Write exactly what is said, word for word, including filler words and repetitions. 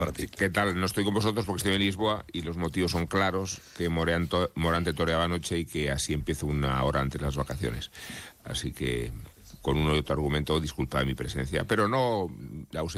para ti. ¿Qué tal? No estoy con vosotros porque estoy en Lisboa y los motivos son claros, que Moreanto, Morante toreaba anoche y que así empiezo una hora antes las vacaciones. Así que con uno y otro argumento, disculpa mi presencia, pero no la ausencia.